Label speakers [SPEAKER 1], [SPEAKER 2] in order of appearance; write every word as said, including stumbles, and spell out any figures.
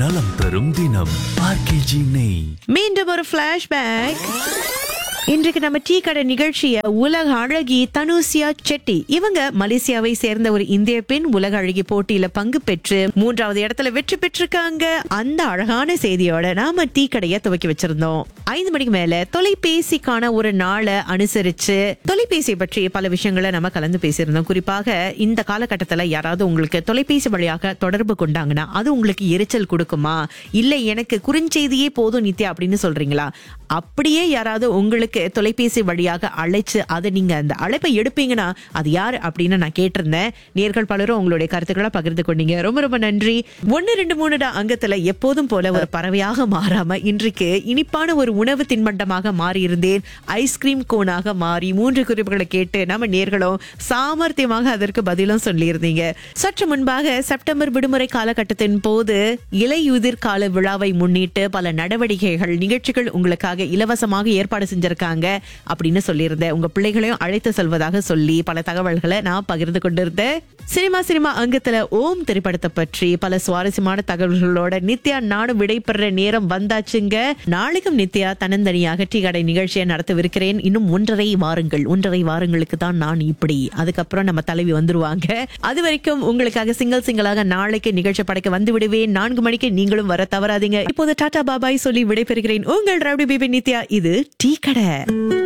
[SPEAKER 1] நலம் தரும் தினம் ஆர்கேஜி நெய்.
[SPEAKER 2] மீண்டும் ஒரு பிளாஷ்பேக். இன்றைக்கு நம்ம டீ கடை நிகழ்ச்சிய உலக அழகி தனுசியா செட்டி, இவங்க மலேசியாவை சேர்ந்த ஒரு இந்திய பெண். உலக அழகி போட்டியில பங்கு பெற்று மூன்றாவது இடத்துல வெற்றி பெற்றிருக்காங்க. அந்த அழகான செய்தியோட நாம டீ கடையை துவக்கி வச்சிருந்தோம். ஐந்து மணிக்கு மேல தொலைபேசிக்கான ஒரு நாளை அனுசரிச்சு தொலைபேசியை பற்றி பல விஷயங்களை நம்ம கலந்து பேசியிருந்தோம். குறிப்பாக இந்த காலகட்டத்துல யாராவது உங்களுக்கு தொலைபேசி வழியாக தொடர்பு கொண்டாங்கன்னா அது உங்களுக்கு எரிச்சல் கொடுக்குமா, இல்ல எனக்கு குறுஞ்செய்தியே போதும் நித்யா அப்படின்னு சொல்றீங்களா? அப்படியே யாராவது உங்களுக்கு தொலைபேசி வழியாக அழைச்சு அதை நீங்க அந்த அழைப்பை எடுப்பீங்கன்னா அது யாரு அப்படின்னு நான் கேட்டிருந்தேன். நேர்கள் பலரும் உங்களுடைய கருத்துக்களை பகிர்ந்து கொண்டீங்க. ரொம்ப ரொம்ப நன்றி. ஒன்னு ரெண்டு மூணு அங்கத்துல எப்போதும் போல ஒரு பறவையாக மாறாம இன்றைக்கு இனிப்பான ஒரு உணவு தின்பண்டமாக மாறி இருந்தேன். ஐஸ்கிரீம் கோனாக மாறி மூன்று குறிப்புகளை கேட்டு நம்ம நேர்களும் சாமர்த்தியமாக அதற்கு பதிலும் சொல்லியிருந்தீங்க. சற்று முன்பாக செப்டம்பர் விடுமுறை காலகட்டத்தின் போது இலையுதிர் கால விழாவை முன்னிட்டு பல நடவடிக்கைகள் நிகழ்ச்சிகள் உங்களுக்காக இலவசமாக ஏற்பாடு செஞ்சிருக்காங்க அப்படின்னு சொல்லியிருந்தேன். உங்க பிள்ளைகளையும் அழைத்து செல்வதாக சொல்லி பல தகவல்களை நான் பகிர்ந்து கொண்டிருந்தேன். சினிமா சினிமா அங்கத்துல ஓம் திரைப்படத்தை பற்றி பல சுவாரஸ்யமான தகவல்களோட நித்யா நானும் விடைபெற நேரம் வந்தாச்சுங்க. நாளைக்கும் நித்யா தன்னந்தனியாக டீ கடை நிகழ்ச்சியை நடத்தவிருக்கிறேன். இன்னும் ஒன்றரை வாரங்கள் ஒன்றரை வாரங்களுக்கு தான் நான் இப்படி, அதுக்கப்புறம் நம்ம தலைவி வந்துருவாங்க. அது வரைக்கும் உங்களுக்காக சிங்கிள் சிங்கிளாக நாளைக்கு நிகழ்ச்சி படைக்க வந்து விடுவேன். நான்கு மணிக்கு நீங்களும் வர தவறாதீங்க. இப்போது டாடா பாபாய் சொல்லி விடைபெறுகிறேன். உங்கள் ரவுடி பேபி நித்யா. இது டீ கடை.